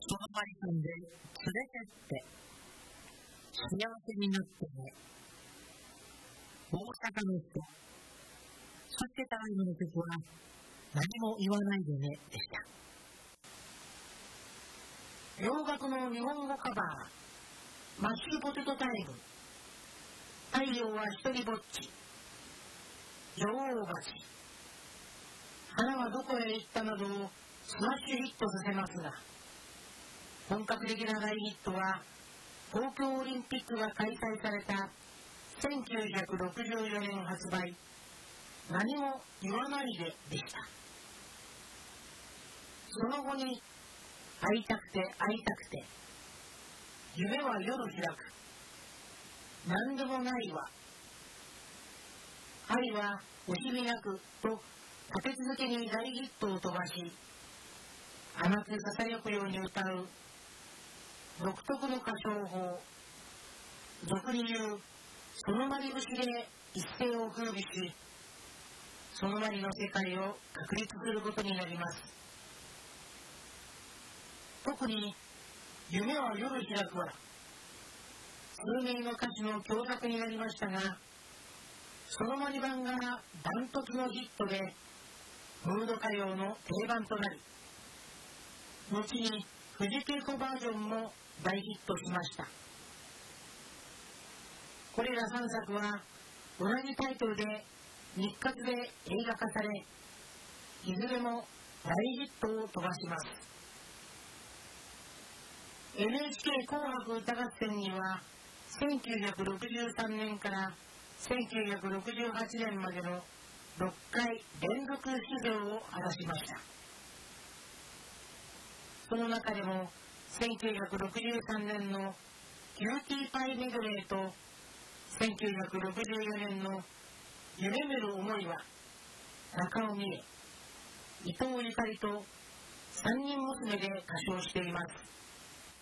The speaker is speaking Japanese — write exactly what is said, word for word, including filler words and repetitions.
その場に住んで連れてって幸せになってね。大阪の人、そして最後の曲は何も言わないでねでした。洋楽の日本語カバー、マッシュポテトタイム、太陽は一人ぼっち、女王蜂、花はどこへ行ったなどをスマッシュヒットさせますが、本格的な大ヒットは東京オリンピックが開催されたせんきゅうひゃくろくじゅうよねん発売、何も言わないででした。その後に会いたくて会いたくて、夢は夜開く、何でもないわ、愛は惜しみなくと立て続けに大ヒットを飛ばし、甘くささやくように歌う独特の歌唱法、俗に言うそのまり節で一世を風靡し、そのまりの世界を確立することになります。特に夢は夜開くは数名の歌手の共作になりましたが、そのまり版がダントツのヒットでムード歌謡の定番となり、後に藤恵子バージョンも大ヒットしました。これらさんさくは同じタイトルで日活で映画化され、いずれも大ヒットを飛ばします。エヌエイチケー 紅白歌合戦にはせんきゅうひゃくろくじゅうさんねんからせんきゅうひゃくろくじゅうはちねんまでのろっかい連続出場を果たしました。その中でもせんきゅうひゃくろくじゅうさんねんのキューティーパイメドレーとせんきゅうひゃくろくじゅうよねんの夢見る思いは中尾美恵、伊藤ゆかりと三人娘で歌唱しています。